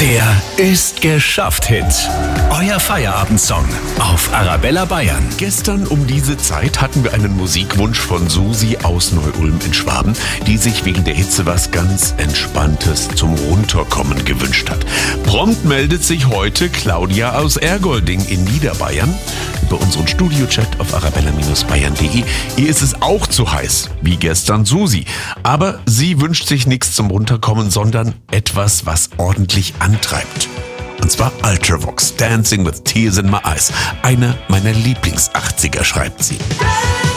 Der Ist geschafft Hit. Euer Feierabendsong auf Arabella Bayern. Gestern um diese Zeit hatten wir einen Musikwunsch von Susi aus Neu-Ulm in Schwaben, die sich wegen der Hitze was ganz Entspanntes zum Runterkommen gewünscht hat. Prompt meldet sich heute Claudia aus Ergolding in Niederbayern über unseren Studio-Chat auf arabella-bayern.de. Ihr ist es auch zu heiß, wie gestern Susi. Aber sie wünscht sich nichts zum Runterkommen, sondern etwas, was ordentlich antreibt. Und zwar Ultravox, Dancing with Tears in My Eyes. Einer meiner Lieblings-80er, schreibt sie.